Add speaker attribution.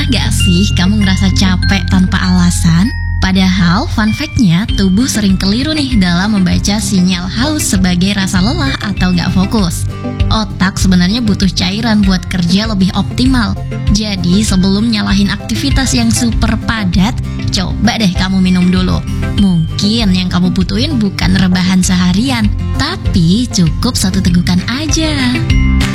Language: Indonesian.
Speaker 1: Pernah gak sih kamu ngerasa capek tanpa alasan? Padahal fun fact-nya, tubuh sering keliru nih dalam membaca sinyal haus sebagai rasa lelah atau gak fokus. Otak sebenarnya butuh cairan buat kerja lebih optimal. Jadi sebelum nyalahin aktivitas yang super padat, coba deh kamu minum dulu. Mungkin yang kamu butuhin bukan rebahan seharian, tapi cukup satu tegukan aja.